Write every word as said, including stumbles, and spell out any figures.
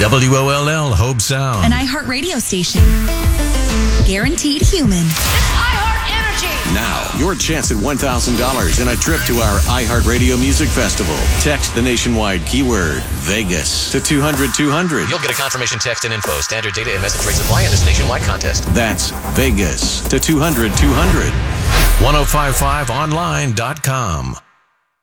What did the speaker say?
W O L L Hope Sound. An iHeart radio station. Guaranteed human. It's iHeart Energy. Now, your chance at one thousand dollars and a trip to our iHeartRadio Music Festival. Text the nationwide keyword Vegas to two hundred two hundred. You'll get a confirmation text and info. Standard data and message rates apply in this nationwide contest. That's Vegas to two hundred two hundred. ten fifty-five online dot com.